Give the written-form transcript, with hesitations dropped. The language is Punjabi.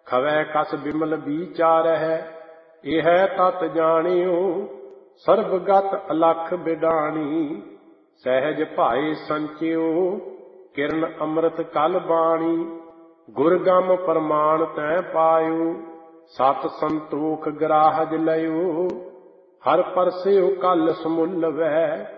ਖਵੈ ਕਸ ਬਿਮਲ ਵਿਚਾਰਹਿ। ਇਹ ਤਤ ਜਾਣਿਓ ਸਰਬਗਤ ਅਲਖ ਬਿਡਾਣੀ। ਸਹਿਜ ਭਾਏ ਸੰਚਿਓ ਕਿਰਨ ਅੰਮ੍ਰਿਤ ਕਲ ਬਾਣੀ। ਗੁਰਗਮ ਪ੍ਰਮਾਣ ਤੈ ਪਾਇਓ ਸਤ ਸੰਤੋਖ ਗ੍ਰਾਹਜ ਲਇਓ। ਹਰ ਪਰਸਿਓ ਕਲ ਸਮੁੱਲ ਵੈ